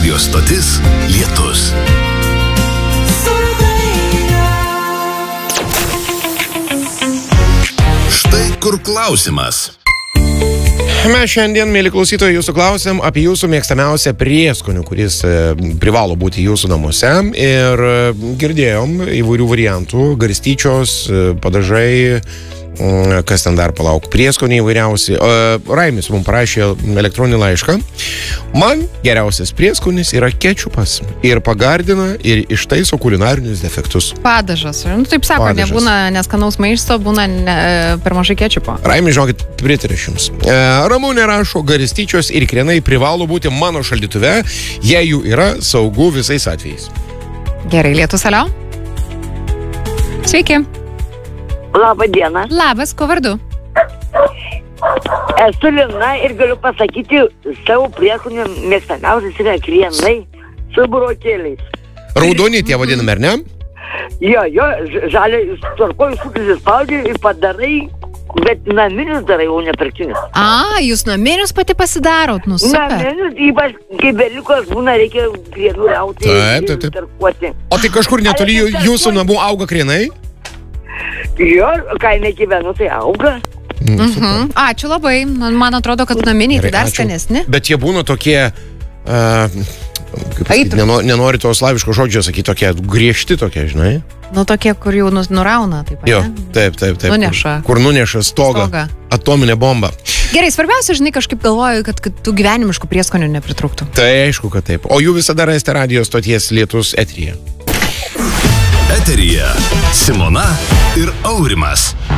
Radio stotis Lietus. Štai kur klausimas. Mes šiandien, mėly klausytojai, jūsų klausėm apie jūsų mėgstamiausią prieskonių, kuris privalo būti jūsų namuose. Ir girdėjom įvairių variantų, garstyčios, padažai, kas ten dar, palauk, prieskoniai įvairiausi. Raimis mums parašė elektroninį laišką. Man geriausias prieskonis yra kečupas. Ir pagardina, ir ištaiso kulinarinius defektus. Padažas. Nu, taip sako, Padažas. Nebūna neskanaus maisto, būna per mažai kečupo. Raimis, žinokit, pritarė jums. Ramūnė rašo, garstyčios ir krienai privalo būti mano šaldytuve, jei jų yra saugu visais atvejais. Gerai, Lietus, alio. Sveiki. Labą dieną. Labas, ko vardu? Esu Lina ir galiu pasakyti, savo prieskonių mėgstamiausias yra krienai su burokėliais. Raudoni tie vadinami, ar ne? Jo, žaliai tvarkoju suklis spaudži ir padarai, bet naminius darai, o ne pirktinius. Jūs naminius pati pasidarot, nu super. Naminius, ypač kai belikos būna, reikia krienų rauti Taip. ir tarkuoti. O tai kažkur netoli jūsų namų auga krienai? Jo, kaime gyvenu, tai auga. Ačiū labai. Man atrodo, kad naminiai tai dar skanesni. Bet jie būna tokie, kaip pasakyti, nenori to slaviško žodžio sakyti, tokie griežti tokie, žinai? Nu, tokie, kur jau nurauna, taip. Jo, taip. Nuneša. Kur nuneša stogą. Atominė bomba. Gerai, svarbiausia, žinai, kažkaip galvoju, kad tų gyvenimiškų prieskonių nepritrūktų. Tai aišku, kad taip. O jų visada rasite radio stoties Lietus eteryje. Eteryje Simona ir Aurimas.